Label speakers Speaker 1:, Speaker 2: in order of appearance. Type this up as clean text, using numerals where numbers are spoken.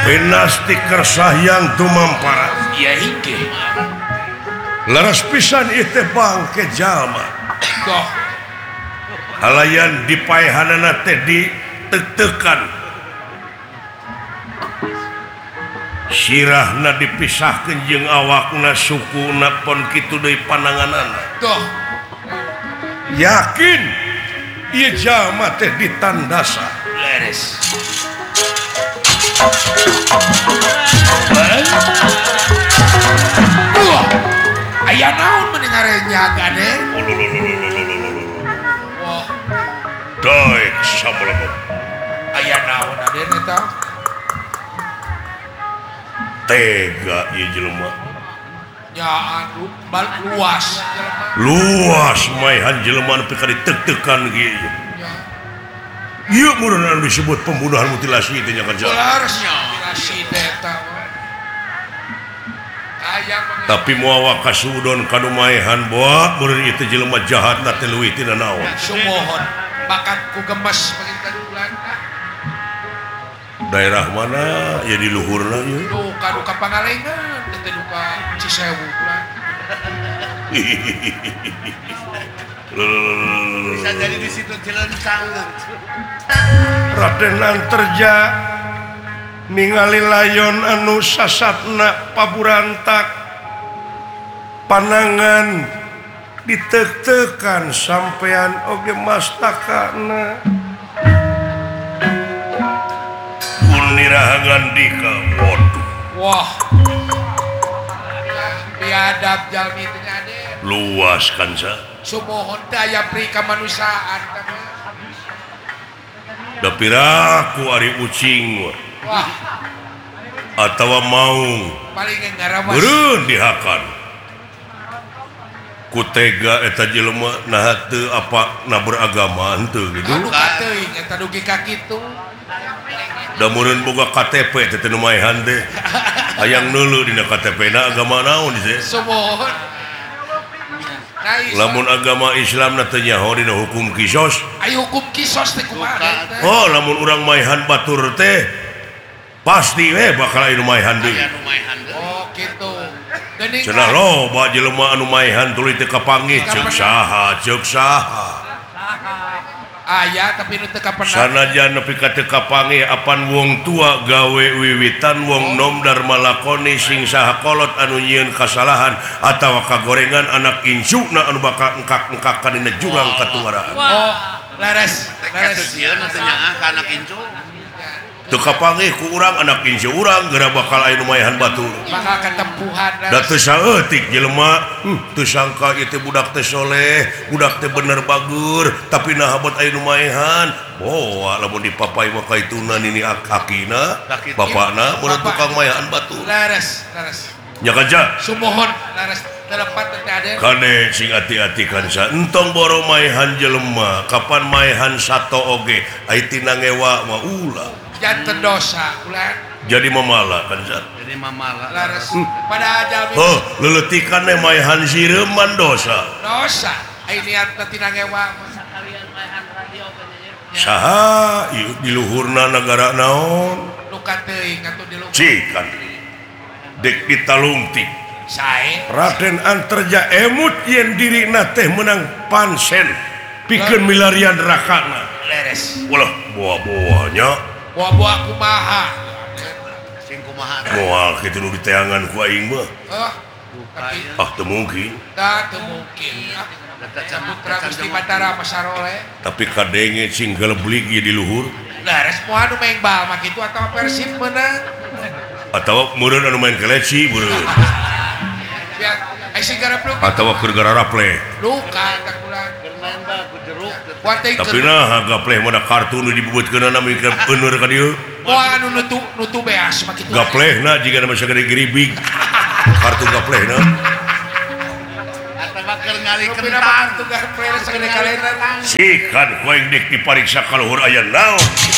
Speaker 1: Dinasti Kersayang tumampara.
Speaker 2: Iya hingga.
Speaker 1: Laras pisan itu bangke jalma.
Speaker 2: Doh.
Speaker 1: Halayan dipaehanana teh ditek-tekan. Sirahna dipisahkeun jeung awakna sukuna pon kitu deui pananganana.
Speaker 2: Doh.
Speaker 1: Yakin ieu jalma teh ditandasa.
Speaker 2: Leres. Aya naon mending ngarenyaga deh. Wah,
Speaker 1: Daek sablebet.
Speaker 2: aya naon aden eta?
Speaker 1: Tega ieu jelema.
Speaker 2: Ya anu bal luas.
Speaker 1: Luas maehan jelema nepi ka ditek-tekan kieu.
Speaker 2: Ya.
Speaker 1: Ieu meureun anu disebut pembunuhan mutilasi teh nya kerja.
Speaker 2: Belarasnya mutilasi eta.
Speaker 1: Tapi muawa kasudon kanu maehan boa meureun ieu teh jelema jahatna teh leuwih tina naon.
Speaker 2: Sumohon bakatku gemes perintah bulan.
Speaker 1: Daerah mana ya di luhurna ieu?
Speaker 2: Duka Pangalengan, teh duka Cisewu bulan.
Speaker 3: Bisa jadi di situ Cilencang.
Speaker 1: Raden Antarja ningali layon anu sasatna paburantak panangan ditek-tekan sampean oge mastakana kunirahangan dika waduh
Speaker 2: Wah. Biadab jalmi teh ade.
Speaker 1: luas kan sa
Speaker 2: Sumohon teh aya pri kamanusiaan teh.
Speaker 1: da piraku ari ucing
Speaker 2: Wah,
Speaker 1: atawa maung
Speaker 2: paling ngarawas.
Speaker 1: beureun dihakan ku tega eta jelema nah teu apa na beragama henteu gitu
Speaker 2: Anu kateuing eta dugi ka kitu.
Speaker 1: da meureun boga KTP teh teu maehan teh hayang neuleuh dina KTP-na agama naon teh
Speaker 2: Sumohon.
Speaker 1: lamun agama Islam na teu nyaho dina hukum kisos
Speaker 2: Ayo hukum kisos teh kumaha teh.
Speaker 1: oh lamun urang maehan batur teh pasti bakal aya nu maehan deui
Speaker 3: Aya nu maehan deui.
Speaker 2: Oh, kitu. Geuning
Speaker 1: cenah loba jelema anu maehan tuluy teu kapanggih ceuk saha
Speaker 2: aya tapi nu teu kapenang.
Speaker 1: sanajan nepi ka teu kapanggih apan wong tua gawe wiwitan wong nom dharma lakoni sing saha kolot anu nyieun kasalahan atawa kagorengan anak insuna anu bakal engkak-engkakan dina jurang katuwaraan
Speaker 2: Oh, leres.
Speaker 3: Kasus ieu nu teu nyaah ka anak incu.
Speaker 1: teu kapanggih ku urang anak insyu urang geura bakal aya nu maehan batur
Speaker 2: Bakal ketempuhan.
Speaker 1: da teu saeutik jelema teu sangka ieu teh budak teh soleh budak teh bener bagur tapi nah abot aya nu maehan boa lamun dipapai mah kaituna nini akina bapana mun tukang maehan batur
Speaker 2: Leres.
Speaker 1: nya kaja
Speaker 2: Sumohon leres telepat teh ade.
Speaker 1: kade sing ati-ati kan sa entong boro maehan jelema kapan maehan sato oge ai tina ngewa mah ulah
Speaker 2: Janten dosa ulah.
Speaker 1: jadi mamala kan sa
Speaker 3: Jadi mamala.
Speaker 2: Leres. Pada jalmi
Speaker 1: oh leletikan teh maehan sireuman dosa
Speaker 2: dosa. Ai niatna tina ngewa.
Speaker 1: saha ieu di luhurna negara naon
Speaker 2: Luka teuing atuh di luka.
Speaker 1: cikan dek ditalungtik
Speaker 2: Sae.
Speaker 1: Raden Antarja emut yen dirina teh menang pansen pikeun milarian rakana
Speaker 2: Leres.
Speaker 1: ulah buah-buahnya
Speaker 2: Buah-buah kumaha.
Speaker 3: Sing kumaha.
Speaker 1: moal kitu nu diteangan ku aing mah
Speaker 2: Tapi
Speaker 1: teu mungkin
Speaker 2: teu mungkin. Putra Gusti Batara Masarole.
Speaker 1: tapi kadenge sing geleblig ieu di luhur
Speaker 2: Leres moal anu main bal mah kitu atawa Persib meunang.
Speaker 1: atawa meureun anu main keleci meureun
Speaker 2: Biar ai sing garapluk
Speaker 1: atawa keur gararaple
Speaker 2: luka tak ulang.
Speaker 3: Main bal ku jeruk.
Speaker 2: Kuateuing
Speaker 1: tapi nah gapleh mah da kartu nu dibubeutkeunana mikeun euneur ka dieu
Speaker 2: moal anu nutu beas mah kitu.
Speaker 1: gaplehna jiga nama sagede geribig kartu gaplehna
Speaker 3: Atawa keur ngali
Speaker 2: Pina
Speaker 3: kentang.
Speaker 2: mah tugas prele sagede kalender.
Speaker 1: sikan ku aing dek dipariksa ka luhur aya naon